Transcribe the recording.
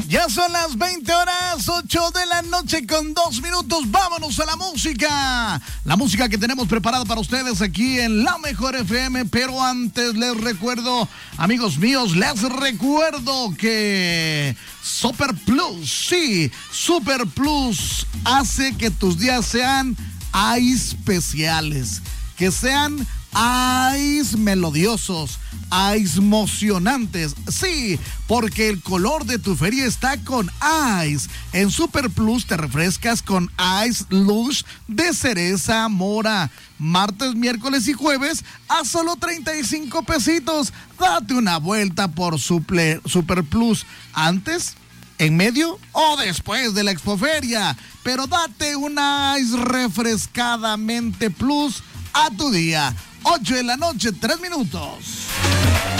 Ya son las 20 horas, 8 de la noche con 2 minutos. Vámonos a la música. La música que tenemos preparada para ustedes aquí en La Mejor FM. Pero antes les recuerdo, amigos míos, les recuerdo que Super Plus, sí, Super Plus hace que tus días sean especiales, que sean melodiosos, emocionantes. Sí, porque el color de tu feria está con Ice. En Super Plus te refrescas con Ice Lush de cereza mora. Martes, miércoles y jueves a solo 35 pesitos. Date una vuelta por Super Plus antes, en medio o después de la expoferia. Pero date una Ice refrescadamente Plus a tu día. 8 de la noche, 3 minutos.